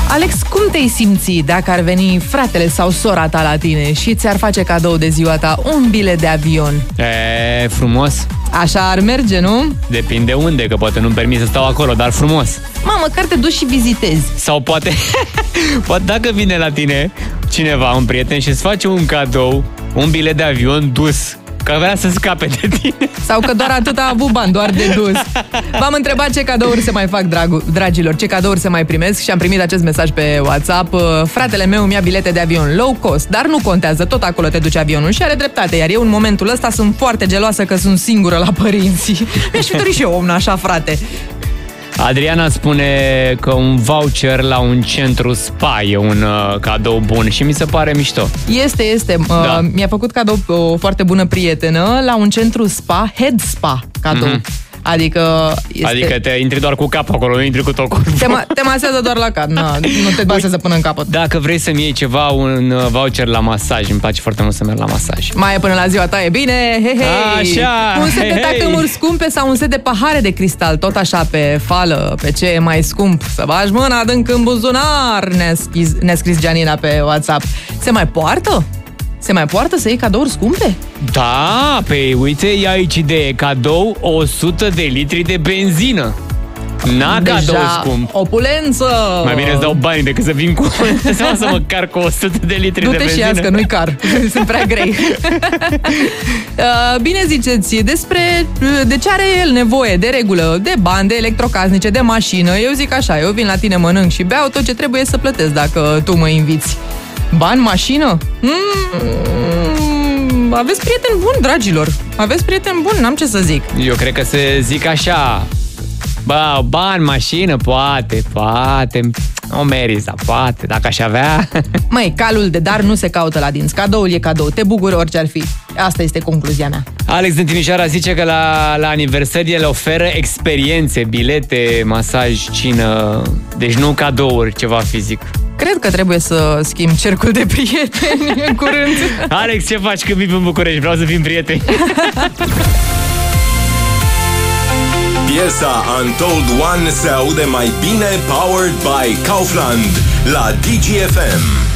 Alex, cum te-ai simți dacă ar veni fratele sau sora ta la tine și ți-ar face cadou de ziua ta un bilet de avion? Frumos. Așa ar merge, nu? Depinde unde, că poate nu-mi permis să stau acolo, dar frumos. Măcar te duci și vizitezi. Sau poate dacă vine la tine cineva, un prieten, și îți face un cadou, un bilet de avion dus, că vrea să scape de tine. Sau că doar atât a avut bani, doar de dus. V-am întrebat ce cadouri se mai fac, dragilor, ce cadouri se mai primesc și am primit acest mesaj pe WhatsApp. Fratele meu mi-a bilete de avion low cost, dar nu contează, tot acolo te duce avionul și are dreptate. Iar eu în momentul ăsta sunt foarte geloasă că sunt singură la părinții. Mi-aș fi dorit și eu un așa frate. Adriana spune că un voucher la un centru spa e un cadou bun și mi se pare mișto. Este. Da. Mi-a făcut cadou o foarte bună prietenă la un centru spa, Head Spa cadou. Adică te intri doar cu capul acolo, nu intri cu tot corpul. Te masează doar la cap, nu te masează până în capăt. Dacă vrei să-mi iei ceva, un voucher la masaj, îmi place foarte mult să merg la masaj. Mai e până la ziua ta, e bine, Așa, un set de tacâmuri scumpe sau un set de pahare de cristal, tot așa pe fală, pe ce e mai scump. Să bagi mâna adânc în buzunar, ne-a scris Gianina pe WhatsApp. Se mai poartă? Se mai poartă să iei cadouri scumpe? Da, uite, ia aici idee, cadou 100 de litri de benzină. Cadou scump. Opulență! Mai bine îți dau bani decât să vin cu să mă car cu 100 de litri de benzină. Du-te și azi, că nu-i car. Sunt prea grei. Bine ziceți, despre de ce are el nevoie de regulă, de bani, de electrocasnice, de mașină. Eu zic așa, eu vin la tine, mănânc și beau tot ce trebuie să plătesc dacă tu mă inviți. Bani, mașină? Aveți prieten bun, dragilor. Aveți prieten bun, n-am ce să zic. Eu cred că se zic așa. Bani, mașină, poate. O meriți, dar poate, dacă aș avea. Măi, calul de dar nu se caută la dinți. Cadoul e cadou, te bucuri orice ar fi. Asta este concluzia mea. Alex din Timișoara zice că la aniversări el oferă experiențe, bilete, masaj, cină. Deci nu cadouri, ceva fizic. Cred că trebuie să schimb cercul de prieteni în curând. Alex, ce faci când vii în București? Vreau să fim prieteni. Piesa Untold One se aude mai bine powered by Kaufland la DGFM.